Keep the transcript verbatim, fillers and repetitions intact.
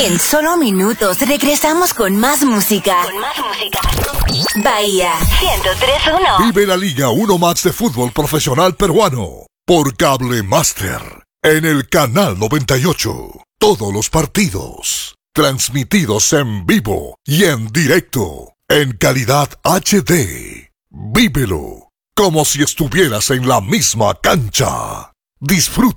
En solo minutos regresamos con más música. Con más música. Bahía ciento tres punto uno. Vive la Liga Uno Max de Fútbol Profesional Peruano por Cable Master en el canal noventa y ocho. Todos los partidos transmitidos en vivo y en directo en calidad H D. Vívelo como si estuvieras en la misma cancha. Disfruta